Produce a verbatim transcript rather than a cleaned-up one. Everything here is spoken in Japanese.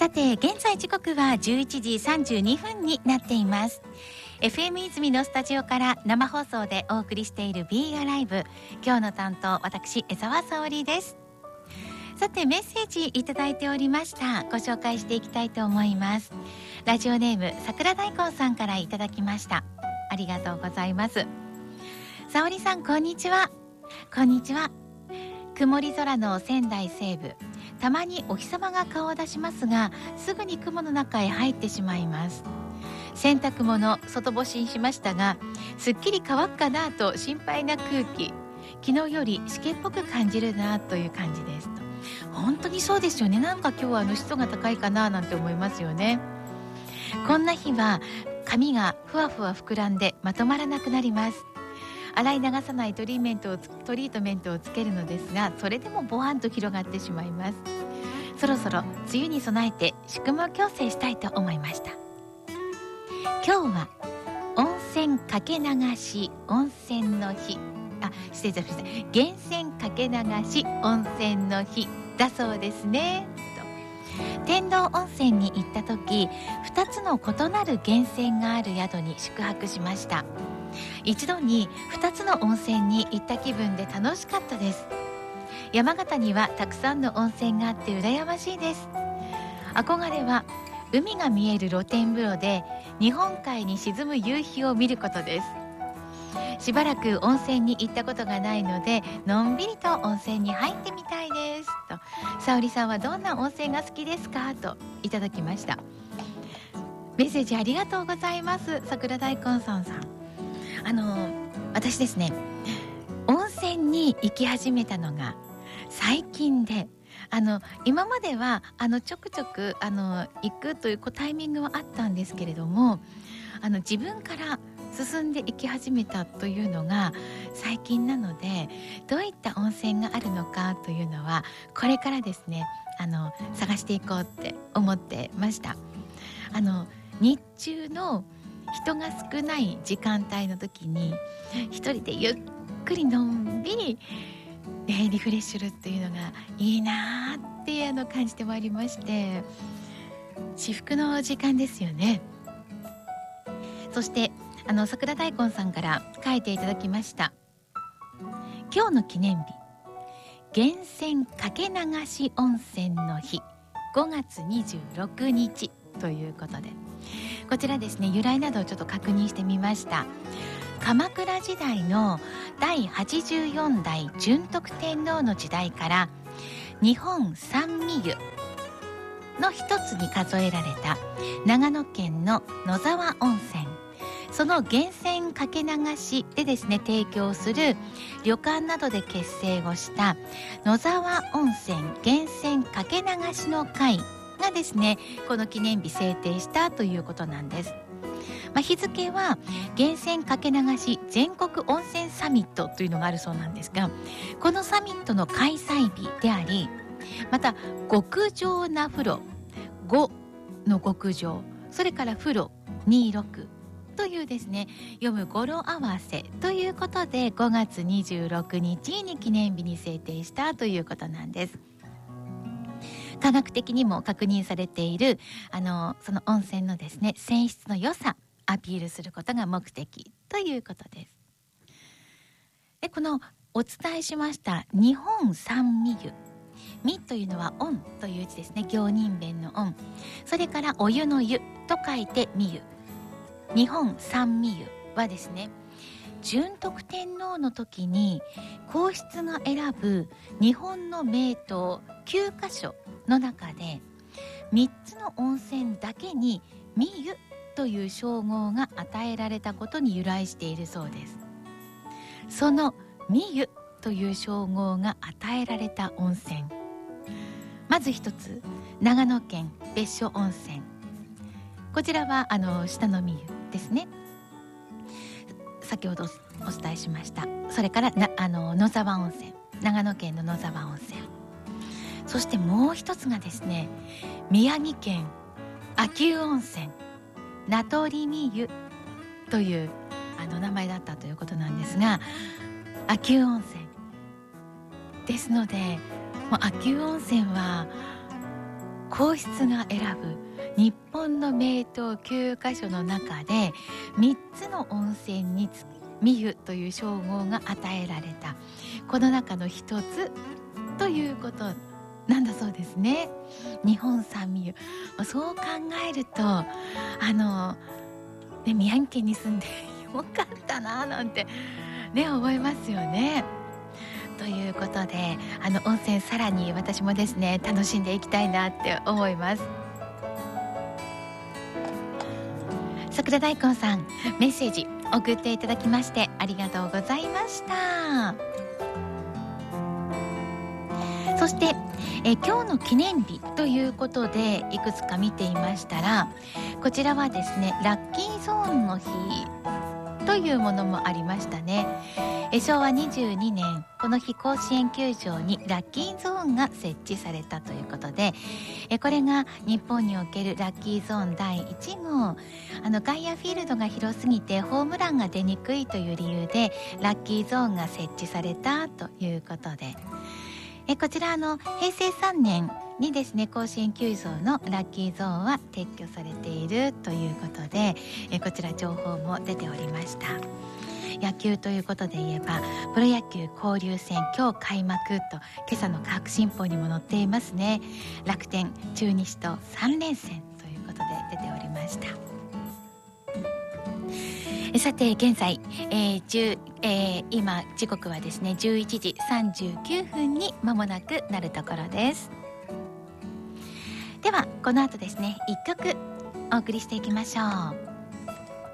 さて現在時刻はじゅういちじさんじゅうにふんになっています。 エフエム 泉のスタジオから生放送でお送りしている Be Alive。 今日の担当私江澤沙織です。さてメッセージいただいておりました。ご紹介していきたいと思います。ラジオネーム桜大根さんからいただきました。ありがとうございます。沙織さんこんにちは。こんにちは。曇り空の仙台西部、たまにお日様が顔を出しますがすぐに雲の中へ入ってしまいます。洗濯物外干しにしましたがすっきり乾くかなと心配な空気、昨日より湿気っぽく感じるなという感じですと。本当にそうですよね。なんか今日はあの湿度が高いかななんて思いますよね。こんな日は髪がふわふわ膨らんでまとまらなくなります。洗い流さないトリーメントをトリートメントをつけるのですがそれでもボワンと広がってしまいます。そろそろ梅雨に備えて宿毛矯正したいと思いました。今日は温泉かけ流し温泉の日、あ、失礼しました。源泉かけ流し温泉の日だそうですね。天童温泉に行った時ふたつの異なる源泉がある宿に宿泊しました。一度にふたつの温泉に行った気分で楽しかったです。山形にはたくさんの温泉があって羨ましいです。憧れは海が見える露天風呂で日本海に沈む夕日を見ることです。しばらく温泉に行ったことがないのでのんびりと温泉に入ってみたいですと。沙織さんはどんな温泉が好きですかといただきました。メッセージありがとうございます。桜大根さんさん、あの私ですね温泉に行き始めたのが最近で、あの今まではあのちょくちょくあの行くというこうタイミングはあったんですけれども、あの自分から進んで行き始めたというのが最近なので、どういった温泉があるのかというのはこれからですねあの探していこうって思ってました。あの日中の人が少ない時間帯の時に一人でゆっくりのんびり、ね、リフレッシュするっていうのがいいなってあの感じてまいりまして、至福の時間ですよね。そしてあの桜大根さんから書いていただきました。今日の記念日、源泉かけ流し温泉の日ごがつにじゅうろくにちということで、こちらですね由来などをちょっと確認してみました。鎌倉時代のだいはちじゅうよんだい順徳天皇の時代から日本三味湯の一つに数えられた長野県の野沢温泉、その源泉かけ流しでですね提供する旅館などで結成をした野沢温泉源泉かけ流しの会がですねこの記念日制定したということなんです。まあ、日付は源泉かけ流し全国温泉サミットというのがあるそうなんですが、このサミットの開催日であり、また極上な風呂ごの極上、それから風呂にじゅうろくというですね読む語呂合わせということでごがつにじゅうろくにちに記念日に制定したということなんです。科学的にも確認されているあのその温泉のですね泉質の良さアピールすることが目的ということです。でこのお伝えしました日本三味湯、味というのは温という字ですね、行人弁の温、それからお湯の湯と書いて味湯、日本三味湯はですね順徳天皇の時に皇室が選ぶ日本の名湯きゅうかしょの中でみっつの温泉だけに味湯という称号が与えられたことに由来しているそうです。その味湯という称号が与えられた温泉、まず一つ長野県別所温泉、こちらはあの下の味湯ですね。先ほどお伝えしました。それからなあの野沢温泉、長野県の野沢温泉、そしてもう一つがですね宮城県秋保温泉名取味湯というあの名前だったということなんですが、秋保温泉ですのでもう秋保温泉は皇室が選ぶ日本の名湯きゅうかしょの中でみっつの温泉に美湯という称号が与えられた、この中の一つということなんだそうですね。日本三美湯、そう考えるとあの、ね、宮城県に住んでよかったななんてね思いますよね。ということであの温泉さらに私もですね楽しんでいきたいなって思います。桜大根さん、メッセージ送っていただきましてありがとうございました。そしてえ今日の記念日ということでいくつか見ていましたら、こちらはですねラッキーゾーンの日というものもありましたね。えしょうわにじゅうにねん、この日甲子園球場にラッキーゾーンが設置されたということで、えこれが日本におけるラッキーゾーンだいいちごう、あの外野フィールドが広すぎてホームランが出にくいという理由でラッキーゾーンが設置されたということで、えこちらあのへいせいさんねんにですね甲子園球場のラッキーゾーンは撤去されているということで、えこちら情報も出ておりました。野球ということで言えばプロ野球交流戦今日開幕と今朝の科学新報にも載っていますね。楽天中日とさんれんせんということで出ておりました。さて現在、えー10えー、今時刻はですねじゅういちじさんじゅうきゅうふんに間もなくなるところです。ではこの後ですねいっきょくお送りしていきましょう。